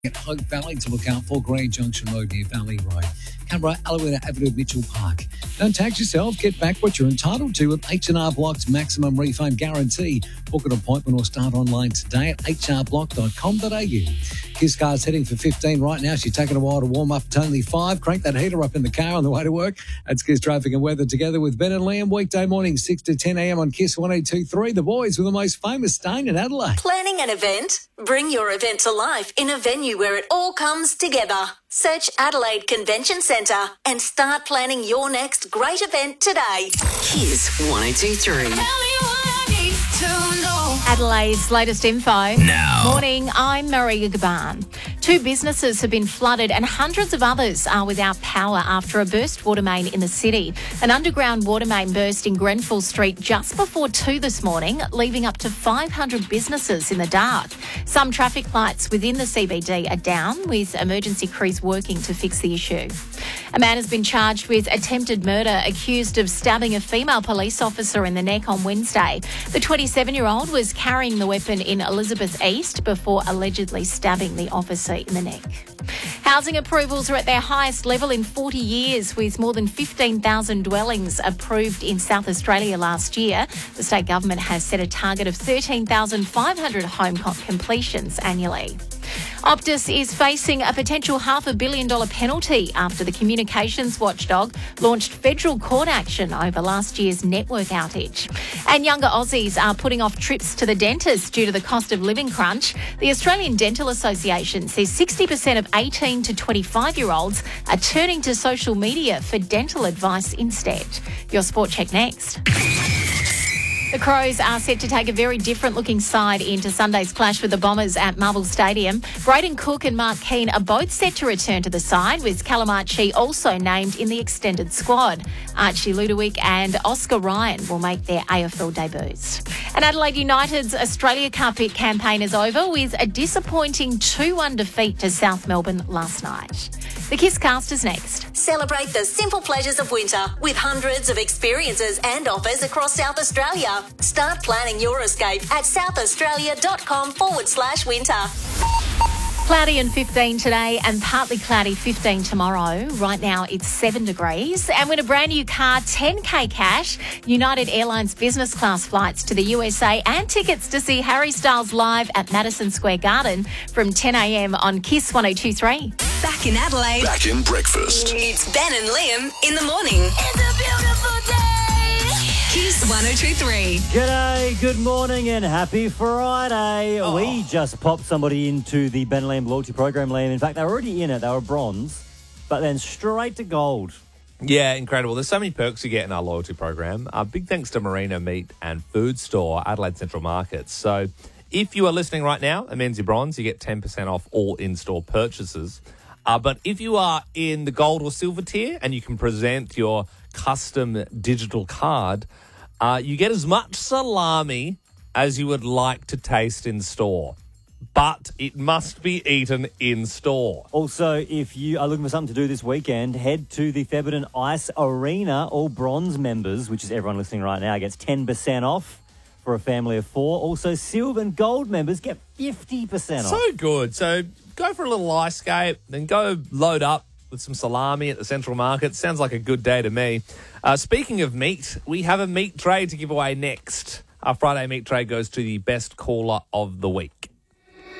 At Hope Valley to look out for Green Junction Road near Valley Road. Canberra, Alouetta Avenue, Mitchell Park. Don't tax yourself. Get back what you're entitled to with H&R Block's maximum refund guarantee. Book an appointment or start online today at hrblock.com.au. Kiss Car's heading for 15 right now. She's taking a while to warm up. It's only 5. Crank that heater up in the car on the way to work. That's Kiss Traffic and Weather together with Ben and Liam. Weekday morning, 6 to 10 a.m. on Kiss 102.3. The boys with the most famous stain in Adelaide. Planning an event? Bring your event to life in a venue where it all comes together. Search Adelaide Convention Centre and start planning your next great event today. Kiss 102.3. Adelaide's latest info. Now. Morning, I'm Maria Gaban. 2 businesses have been flooded and hundreds of others are without power after a burst water main in the city. An underground water main burst in Grenfell Street just before 2 this morning, leaving up to 500 businesses in the dark. Some traffic lights within the CBD are down, with emergency crews working to fix the issue. A man has been charged with attempted murder, accused of stabbing a female police officer in the neck on Wednesday. The 27-year-old was carrying the weapon in Elizabeth East before allegedly stabbing the officer in the neck. Housing approvals are at their highest level in 40 years, with more than 15,000 dwellings approved in South Australia last year. The state government has set a target of 13,500 home completions annually. Optus is facing a potential $500 million penalty after the communications watchdog launched federal court action over last year's network outage. And younger Aussies are putting off trips to the dentist due to the cost of living crunch. The Australian Dental Association says 60% of 18 to 25-year-olds are turning to social media for dental advice instead. Your sport check next. The Crows are set to take a very different looking side into Sunday's clash with the Bombers at Marvel Stadium. Braden Cook and Mark Keane are both set to return to the side, with Callum Archie also named in the extended squad. Archie Ludovic and Oscar Ryan will make their AFL debuts. And Adelaide United's Australia Cup campaign is over with a disappointing 2-1 defeat to South Melbourne last night. The Kiss Cast is next. Celebrate the simple pleasures of winter with hundreds of experiences and offers across South Australia. Start planning your escape at southaustralia.com/winter. Cloudy and 15 today and partly cloudy 15 tomorrow. Right now it's 7 degrees. And with a brand new car, 10K cash, United Airlines business class flights to the USA and tickets to see Harry Styles live at Madison Square Garden from 10 a.m. on Kiss 102.3. Back in Adelaide. Back in breakfast. It's Ben and Liam in the morning. It's a beautiful day. Kiss 102.3. G'day, good morning and happy Friday. We just popped somebody into the Ben Lamb loyalty program, Liam. In fact, they were already in it. They were bronze, but then straight to gold. Yeah, incredible. There's so many perks you get in our loyalty program. Big thanks to Marina Meat and Food Store, Adelaide Central Markets. So if you are listening right now, it means you're bronze. You get 10% off all in-store purchases. But if you are in the gold or silver tier and you can present your custom digital card, you get as much salami as you would like to taste in store. But it must be eaten in store. Also, if you are looking for something to do this weekend, head to the Thebarton Ice Arena. All bronze members, which is everyone listening right now, gets 10% off for a family of 4. Also, silver and gold members get 50% off. So good. So go for a little ice skate, then go load up with some salami at the Central Market. Sounds like a good day to me. Speaking of meat, we have a meat tray to give away next. Our Friday meat tray goes to the best caller of the week.